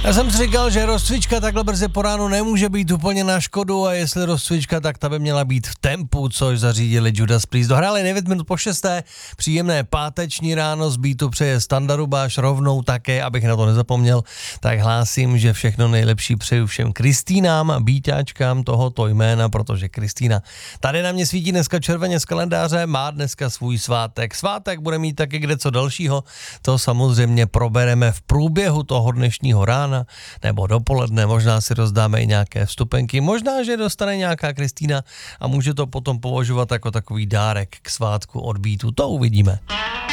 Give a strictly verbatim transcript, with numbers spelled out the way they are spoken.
Já jsem si říkal, že rozcvička takhle brzy po ránu nemůže být úplně na škodu a jestli rozcvička, tak ta by měla být v tempu, což zařídili Judas Priest. Dohráli devět minut po šesté, příjemné páteční ráno, z beatu přeje Standa Rubáš, rovnou také, abych na to nezapomněl, tak hlásím, že všechno nejlepší přeju všem Kristýnám, býťáčkám tohoto jména, protože Kristýna tady na mě svítí dneska červeně z kalendáře, má dneska svůj svátek. Svátek bude mít taky kde co dalšího, to samozřejmě probereme v průběhu toho dnešního rána nebo dopoledne, možná si rozdáme i nějaké vstupenky, možná, že dostane nějaká Kristýna a může to potom považovat jako takový dárek k svátku od Beatu, to uvidíme.